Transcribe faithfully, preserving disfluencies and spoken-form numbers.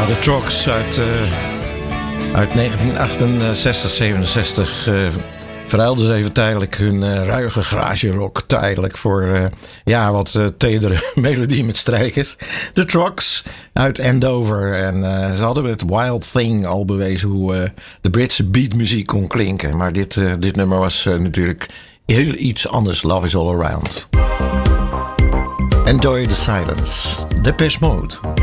De Trucks uit, uh, uit negentien achtenzestig, zevenenzestig uh, verhuilden ze even tijdelijk hun uh, ruige garage rock tijdelijk voor uh, ja, wat uh, tedere melodie met strijkers. De Trucks uit Andover. En uh, ze hadden met Wild Thing al bewezen hoe uh, de Britse beatmuziek kon klinken. Maar dit, uh, dit nummer was uh, natuurlijk heel iets anders. Love is all around. Enjoy the silence. Depeche Mode.